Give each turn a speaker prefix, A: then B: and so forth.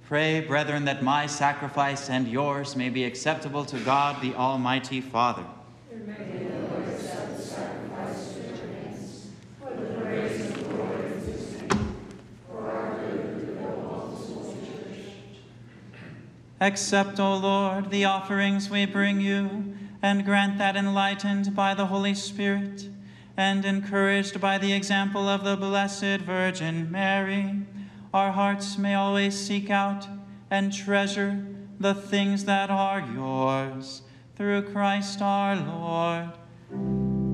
A: Pray, brethren, that my sacrifice and yours may be acceptable to God, the Almighty Father.
B: May the Lord accept the sacrifice to your hands, for the praise and glory of his name, for our good and the good of all his holy church.
C: Accept, O Lord, the offerings we bring you, and grant that, enlightened by the Holy Spirit and encouraged by the example of the Blessed Virgin Mary, our hearts may always seek out and treasure the things that are yours, through Christ our Lord.